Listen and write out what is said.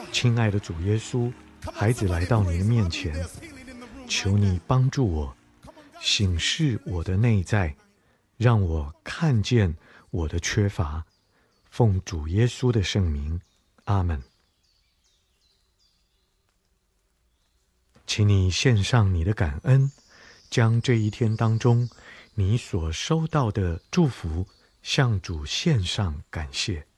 亲爱的主耶稣，孩子来到你的面前，求你帮助我，醒视我的内在，让我看见我的缺乏。奉主耶稣的圣名，阿们。请你献上你的感恩，将这一天当中你所收到的祝福向主献上感谢。